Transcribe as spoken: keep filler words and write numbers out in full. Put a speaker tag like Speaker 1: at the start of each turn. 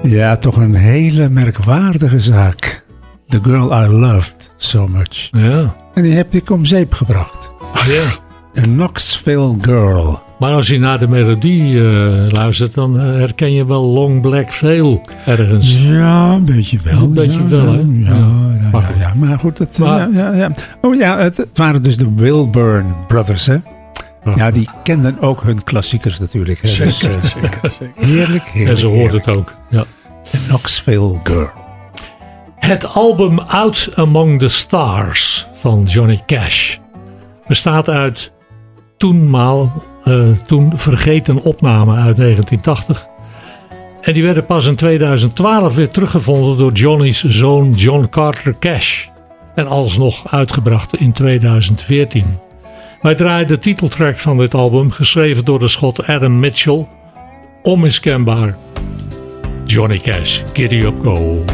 Speaker 1: Ja, toch een hele merkwaardige zaak. The Girl I Loved So Much.
Speaker 2: Ja.
Speaker 1: En die heb ik om zeep gebracht.
Speaker 2: Ja.
Speaker 1: A Knoxville Girl.
Speaker 2: Maar als je naar de melodie uh, luistert, dan uh, herken je wel Long Black Veil ergens.
Speaker 1: Ja, een beetje wel.
Speaker 2: Een beetje
Speaker 1: ja,
Speaker 2: wel, hè?
Speaker 1: Ja, ja, ja,
Speaker 2: maar,
Speaker 1: ja, ja, maar goed. Het,
Speaker 2: maar,
Speaker 1: ja, ja, ja. Oh ja, het waren dus de Wilburn Brothers, hè?
Speaker 2: Ja,
Speaker 1: ja, die kenden ook hun klassiekers natuurlijk. Hè?
Speaker 3: Zeker,
Speaker 1: dus, uh,
Speaker 3: zeker, zeker.
Speaker 1: Heerlijk, heerlijk.
Speaker 2: En ze hoort
Speaker 1: heerlijk.
Speaker 2: het ook. Ja.
Speaker 1: A Knoxville Girl.
Speaker 2: Het album Out Among the Stars van Johnny Cash bestaat uit toenmaal, uh, toen vergeten opnamen uit negentien tachtig. En die werden pas in tweeduizend twaalf weer teruggevonden door Johnny's zoon John Carter Cash. En alsnog uitgebracht in tweeduizend veertien. Wij draaien de titeltrack van dit album, geschreven door de Schot Adam Mitchell. Onmiskenbaar. Johnny Cash, Giddy Up Go.